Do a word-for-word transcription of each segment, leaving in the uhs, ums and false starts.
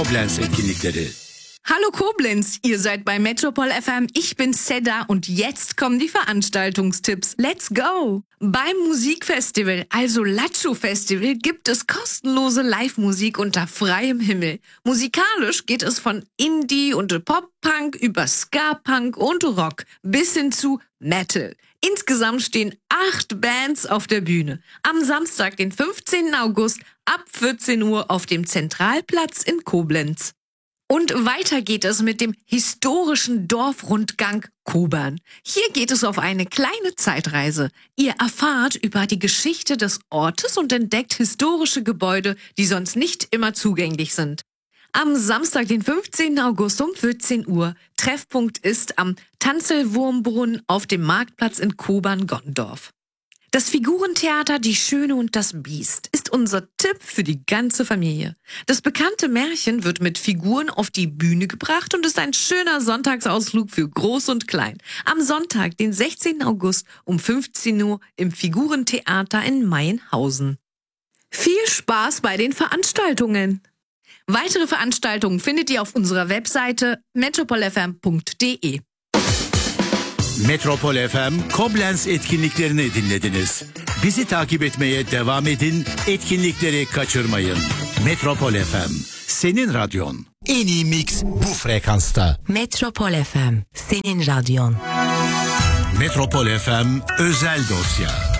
Koblenz etkinlikleri. Hallo Koblenz, ihr seid bei Metropol F M, ich bin Seda und jetzt kommen die Veranstaltungstipps. Let's go! Beim Musikfestival, also Lacho Festival, gibt es kostenlose Live-Musik unter freiem Himmel. Musikalisch geht es von Indie und Pop-Punk über Ska-Punk und Rock bis hin zu Metal. Insgesamt stehen acht Bands auf der Bühne. Am Samstag, den fünfzehnten August, ab vierzehn Uhr auf dem Zentralplatz in Koblenz. Und weiter geht es mit dem historischen Dorfrundgang Kobern. Hier geht es auf eine kleine Zeitreise. Ihr erfahrt über die Geschichte des Ortes und entdeckt historische Gebäude, die sonst nicht immer zugänglich sind. Am Samstag, den fünfzehnten August um vierzehn Uhr. Treffpunkt ist am Tanzelwurmbrunnen auf dem Marktplatz in Kobern-Gondorf. Das Figurentheater Die Schöne und das Biest ist unser Tipp für die ganze Familie. Das bekannte Märchen wird mit Figuren auf die Bühne gebracht und ist ein schöner Sonntagsausflug für Groß und Klein. Am Sonntag, den sechzehnten August um fünfzehn Uhr im Figurentheater in Mayenhausen. Viel Spaß bei den Veranstaltungen! Weitere Veranstaltungen findet ihr auf unserer Webseite metropol f m punkt d e. Metropol F M Koblenz etkinliklerini dinlediniz. Bizi takip etmeye devam edin, etkinlikleri kaçırmayın. Metropol F M, senin radyon. En iyi mix bu frekansta. Metropol F M, senin radyon. Metropol F M özel dosya.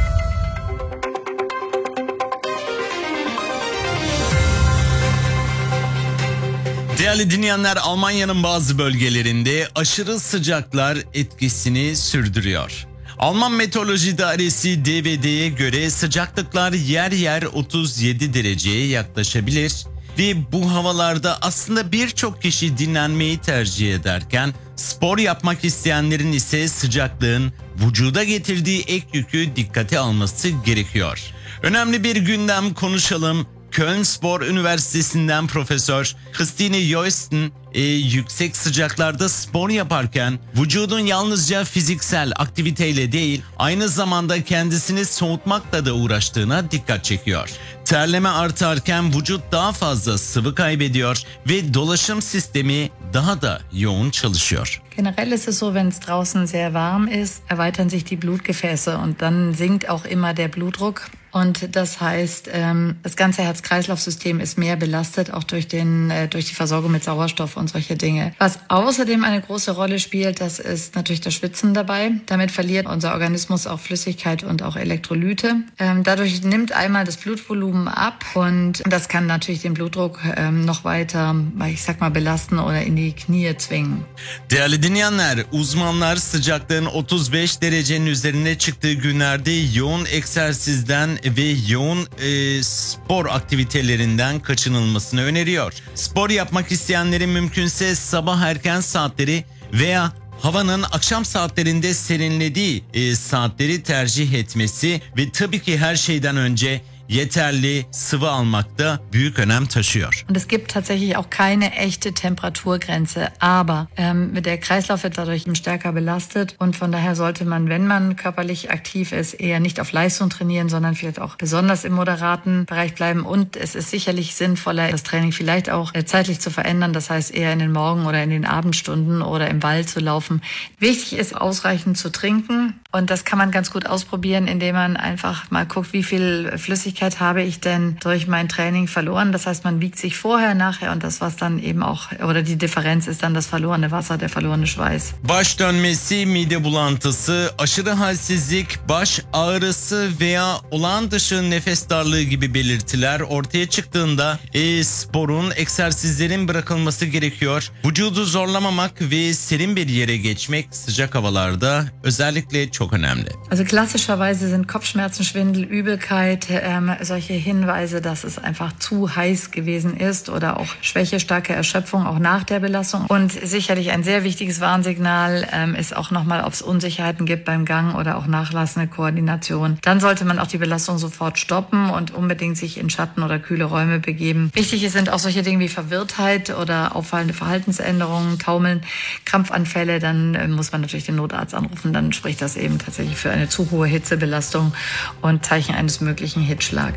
Değerli dinleyenler, Almanya'nın bazı bölgelerinde aşırı sıcaklar etkisini sürdürüyor. Alman Meteoroloji İdaresi D V D'ye göre sıcaklıklar yer yer otuz yedi dereceye yaklaşabilir ve bu havalarda aslında birçok kişi dinlenmeyi tercih ederken spor yapmak isteyenlerin ise sıcaklığın vücuda getirdiği ek yükü dikkate alması gerekiyor. Önemli bir gündem konuşalım. Köln Spor Üniversitesi'nden Profesör Christine Joysten e, yüksek sıcaklarda spor yaparken vücudun yalnızca fiziksel aktiviteyle değil, aynı zamanda kendisini soğutmakla da uğraştığına dikkat çekiyor. Terleme artarken vücut daha fazla sıvı kaybediyor ve dolaşım sistemi daha da yoğun çalışıyor. Generell ist es so, wenn es draußen sehr warm ist, erweitern sich die Blutgefäße und dann sinkt auch immer der Blutdruck. Und das heißt, das ganze Herz-Kreislauf-System ist mehr belastet, auch durch den durch die Versorgung mit Sauerstoff und solche Dinge. Was außerdem eine große Rolle spielt, das ist natürlich das Schwitzen dabei. Damit verliert unser Organismus auch Flüssigkeit und auch Elektrolyte. Dadurch nimmt einmal das Blutvolumen ab und das kann natürlich den Blutdruck noch weiter, ich sag mal, belasten oder in die Knie zwingen. Değerli dinleyenler, uzmanlar sıcaklığın otuz beş derecenin üzerine çıktığı günlerde yoğun egzersizden ve yoğun e, spor aktivitelerinden kaçınılmasını öneriyor. Spor yapmak isteyenlerin mümkünse sabah erken saatleri veya havanın akşam saatlerinde serinlediği e, saatleri tercih etmesi ve tabii ki her şeyden önce yeterli sıvı almakta büyük önem taşıyor. Und es gibt tatsächlich auch keine echte Temperaturgrenze, aber ähm, der Kreislauf wird dadurch stärker belastet und von daher sollte man, wenn man körperlich aktiv ist, eher nicht auf Leistung trainieren, sondern vielleicht auch besonders im moderaten Bereich bleiben und es ist sicherlich sinnvoller, das Training vielleicht auch äh, zeitlich zu verändern, das heißt eher in den Morgen- oder in den Abendstunden oder im Wald zu laufen. Wichtig ist, ausreichend zu trinken und das kann man ganz gut ausprobieren, indem man einfach mal guckt, wie viel Flüssigkeit habe ich denn durch mein Training verloren. Das heißt, man wiegt sich vorher, nachher und das, was dann eben auch, oder die Differenz ist dann das verlorene Wasser, der verlorene Schweiß. Baş dönmesi, mide bulantısı, aşırı halsizlik, baş ağrısı veya olağan dışı nefes darlığı gibi belirtiler ortaya çıktığında e, sporun, egzersizlerin bırakılması gerekiyor. Vücudu zorlamamak ve serin bir yere geçmek sıcak havalarda özellikle çok önemli. Also klassischerweise sind Kopfschmerzen, Schwindel, Übelkeit, ähm, solche Hinweise, dass es einfach zu heiß gewesen ist oder auch Schwäche, starke Erschöpfung, auch nach der Belastung. Und sicherlich ein sehr wichtiges Warnsignal ähm, ist auch nochmal, ob es Unsicherheiten gibt beim Gang oder auch nachlassende Koordination. Dann sollte man auch die Belastung sofort stoppen und unbedingt sich in Schatten oder kühle Räume begeben. Wichtig sind auch solche Dinge wie Verwirrtheit oder auffallende Verhaltensänderungen, Taumeln, Krampfanfälle. Dann äh, muss man natürlich den Notarzt anrufen. Dann spricht das eben tatsächlich für eine zu hohe Hitzebelastung und Zeichen eines möglichen Hitzschlags.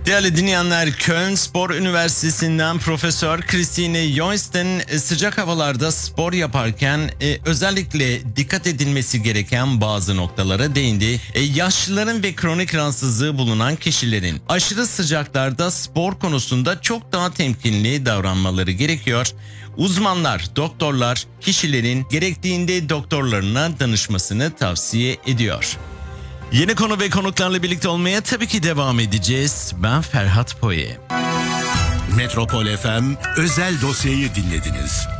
Değerli dinleyenler, Köln Spor Üniversitesi'nden Profesör Christine Joysten e, sıcak havalarda spor yaparken e, özellikle dikkat edilmesi gereken bazı noktalara değindi. E, yaşlıların ve kronik rahatsızlığı bulunan kişilerin aşırı sıcaklarda spor konusunda çok daha temkinli davranmaları gerekiyor. Uzmanlar, doktorlar kişilerin gerektiğinde doktorlarına danışmasını tavsiye ediyor. Yeni konu ve konuklarla birlikte olmaya tabii ki devam edeceğiz. Ben Ferhat Poye. Metropol F M özel dosyayı dinlediniz.